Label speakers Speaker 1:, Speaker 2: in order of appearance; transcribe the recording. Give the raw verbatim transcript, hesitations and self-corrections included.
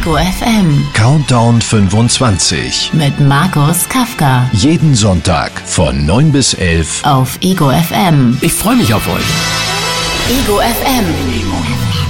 Speaker 1: Ego F M.
Speaker 2: Countdown fünfundzwanzig.
Speaker 1: Mit Markus Kafka.
Speaker 2: Jeden Sonntag von neun bis elf
Speaker 1: auf Ego F M.
Speaker 3: Ich freue mich auf euch.
Speaker 1: Ego F M.